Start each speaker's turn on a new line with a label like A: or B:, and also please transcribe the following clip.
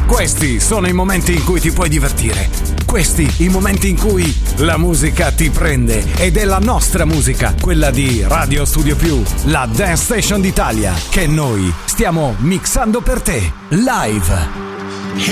A: Questi sono i momenti in cui ti puoi divertire. Questi i momenti in cui la musica ti prende. Ed è la nostra musica, quella di Radio Studio Più, la Dance Station d'Italia, che noi stiamo mixando per te, live.